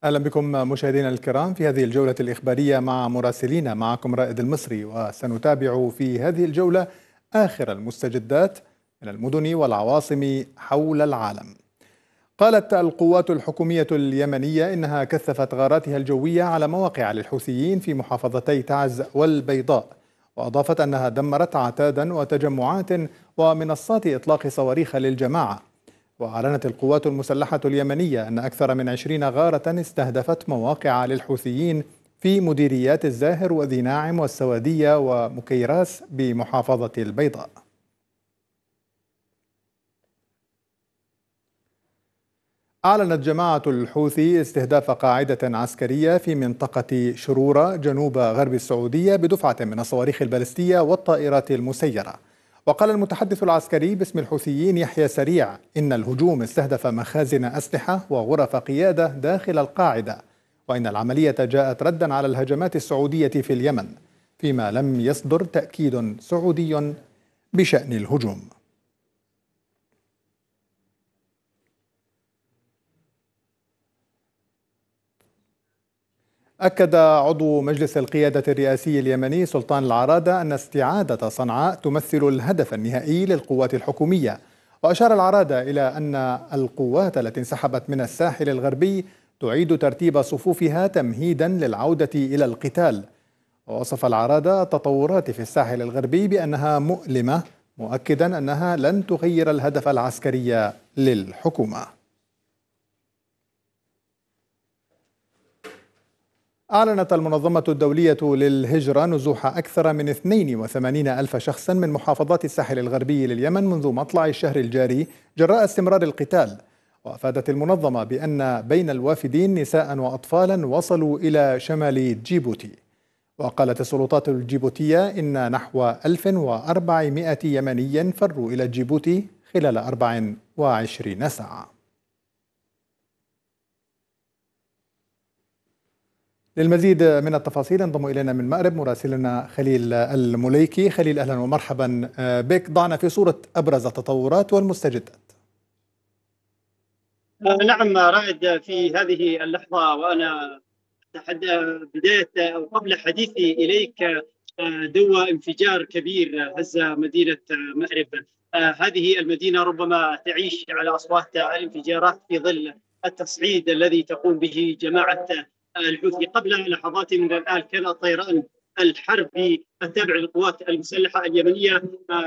أهلا بكم مشاهدينا الكرام في هذه الجولة الإخبارية مع مراسلينا. معكم رائد المصري، وسنتابع في هذه الجولة آخر المستجدات من المدن والعواصم حول العالم. قالت القوات الحكومية اليمنية إنها كثفت غاراتها الجوية على مواقع للحوثيين في محافظتي تعز والبيضاء، وأضافت أنها دمرت عتادا وتجمعات ومنصات إطلاق صواريخ للجماعة. وأعلنت القوات المسلحة اليمنية أن أكثر من 20 غارة استهدفت مواقع للحوثيين في مديريات الزاهر وذي ناعم والسوادية ومكيراس بمحافظة البيضاء. أعلنت جماعة الحوثي استهداف قاعدة عسكرية في منطقة شرورة جنوب غرب السعودية بدفعة من الصواريخ البالستية والطائرات المسيرة. وقال المتحدث العسكري باسم الحوثيين يحيى سريع إن الهجوم استهدف مخازن أسلحة وغرف قيادة داخل القاعدة، وإن العملية جاءت ردا على الهجمات السعودية في اليمن، فيما لم يصدر تأكيد سعودي بشأن الهجوم. أكد عضو مجلس القيادة الرئاسي اليمني سلطان العرادة أن استعادة صنعاء تمثل الهدف النهائي للقوات الحكومية. وأشار العرادة إلى أن القوات التي انسحبت من الساحل الغربي تعيد ترتيب صفوفها تمهيدا للعودة إلى القتال. ووصف العرادة التطورات في الساحل الغربي بأنها مؤلمة، مؤكدا أنها لن تغير الهدف العسكري للحكومة. أعلنت المنظمة الدولية للهجرة نزوح أكثر من 82 ألف شخص من محافظات الساحل الغربي لليمن منذ مطلع الشهر الجاري جراء استمرار القتال. وأفادت المنظمة بأن بين الوافدين نساء وأطفالا وصلوا إلى شمال جيبوتي. وقالت السلطات الجيبوتية إن نحو 1400 يمني فروا إلى جيبوتي خلال 24 ساعة. للمزيد من التفاصيل انضم إلينا من مأرب مراسلنا خليل المليكي. خليل، أهلا ومرحبا بك. ضعنا في صورة أبرز التطورات والمستجدات. نعم رائد، في هذه اللحظة وأنا بداية أو قبل حديثي إليك دوى انفجار كبير هز مدينة مأرب. هذه المدينة ربما تعيش على أصوات الانفجارات في ظل التصعيد الذي تقوم به جماعة الحوثي. قبل لحظات من الآن كان الطيران الحربي التابع للقوات المسلحة اليمنية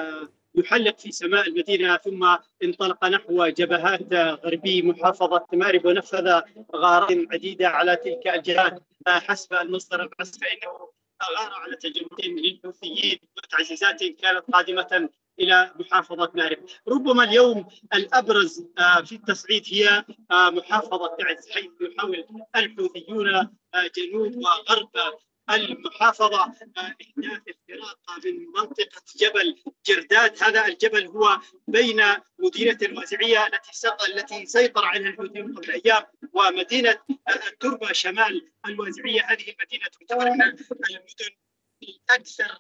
يحلق في سماء المدينة، ثم انطلق نحو جبهات غربي محافظة مأرب ونفذ غارات عديدة على تلك الجهات. حسب المصدر الرسمي فإنه غار على تجمعين للحوثيين وتعزيزات كانت قادمة إلى محافظة مأرب. ربما اليوم الأبرز في التصعيد هي محافظة تعز، حيث يحاول الحوثيون جنوب وغرب المحافظة إحداث اختراق من منطقة جبل جرداد. هذا الجبل هو بين مدينة الوازعية التي سيطر عليها الحوثيون قبل أيام ومدينة التربة شمال الوازعية. هذه المدينة تعتبر من المدن الأكثر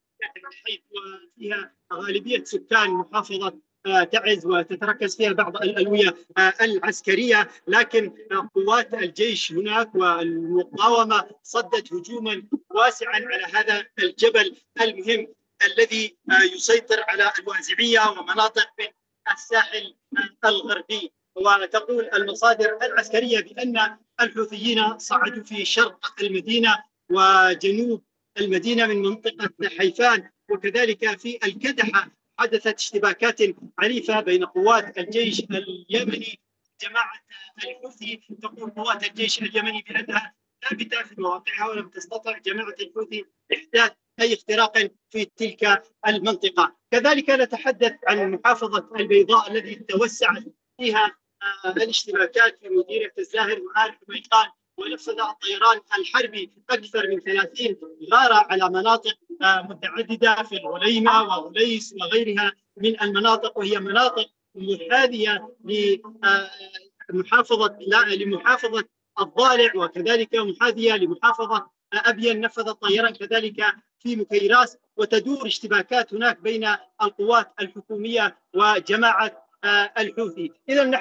حيث وفيها غالبية سكان محافظة تعز وتتركز فيها بعض الألوية العسكرية، لكن قوات الجيش هناك والمقاومة صدت هجوما واسعا على هذا الجبل المهم الذي يسيطر على الوازعية ومناطق من الساحل الغربي. وتقول المصادر العسكرية بأن الحوثيين صعدوا في شرق المدينة وجنوب المدينة من منطقة حيفان، وكذلك في الكدحة حدثت اشتباكات عنيفة بين قوات الجيش اليمني وجماعة الحوثي. تقول قوات الجيش اليمني بأنها ثابتة في مواقعها ولم تستطع جماعة الحوثي إحداث أي اختراق في تلك المنطقة. كذلك نتحدث عن محافظة البيضاء التي توسعت فيها الاشتباكات في مديرية الزاهر وآل حميقان، ونفذ الطيران الحربي أكثر من 30 غارة على مناطق متعددة في الغليمة وغليس وغيرها من المناطق، وهي مناطق محاذية لمحافظة الضالع وكذلك محاذية لمحافظة أبين. نفذ الطيران كذلك في مكيراس، وتدور اشتباكات هناك بين القوات الحكومية وجماعة الحوثي. إذا